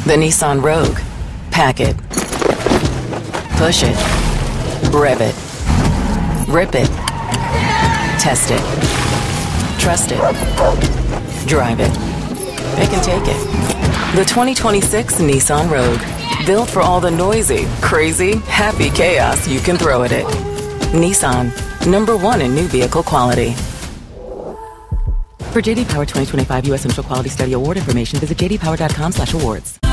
The Nissan Rogue. Pack it. Push it. Rev it. Rip it. Test it. Trust it. Drive it. It can take it. The 2026 Nissan Rogue. Built for all the noisy, crazy, happy chaos you can throw at it. Nissan. #1 in new vehicle quality. For JD Power 2025 U.S. Initial Quality Study Award information, visit jdpower.com/awards.